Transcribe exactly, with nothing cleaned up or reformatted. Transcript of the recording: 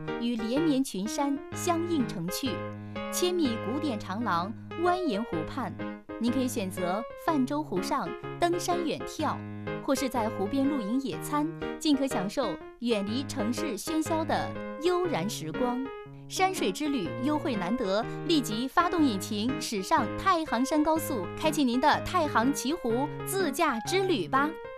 与连绵群山相映成趣，千米古典长廊蜿蜒湖畔，您可以选择泛舟湖上登山远眺，或是在湖边露营野餐，尽可享受远离城市喧嚣的悠然时光。山水之旅优惠难得，立即发动引擎驶上太行山高速，开启您的太行奇湖自驾之旅吧！